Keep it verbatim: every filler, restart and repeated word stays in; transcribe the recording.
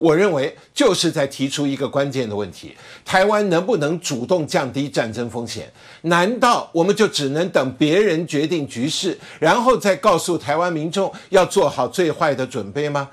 我认为就是在提出一个关键的问题：台湾能不能主动降低战争风险？难道我们就只能等别人决定局势，然后再告诉台湾民众要做好最坏的准备吗？